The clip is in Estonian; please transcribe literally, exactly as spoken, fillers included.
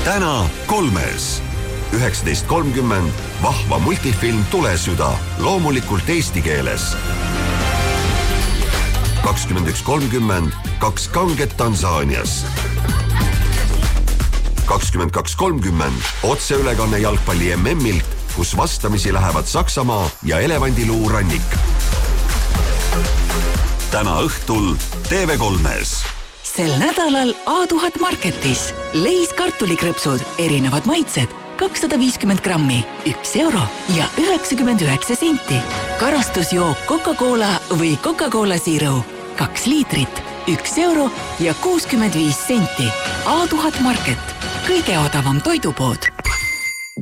täna kolmes. üheksateist kolmkümmend vahva multifilm Tulesüda, loomulikult eesti keeles. kakskümmend üks kolmkümmend kaks kanget Tansaanias. kakskümmend kaks kolmkümmend otseülekanne jalgpalli M M-ilt, kus vastamisi lähevad Saksamaa ja Elevandiluu rannik. Täna õhtul T V kolmes. Sel nädalal A tuhat Marketis Leis kartulikrõpsud, erinevad maitsed, kakssada viiskümmend grammi, üks euro ja üheksakümmend üheksa senti. Karastusjook Coca-Cola või Coca-Cola Zero, kaks liitrit, üks euro ja kuuskümmend viis senti. A tuhat Market, kõige odavam toidupood.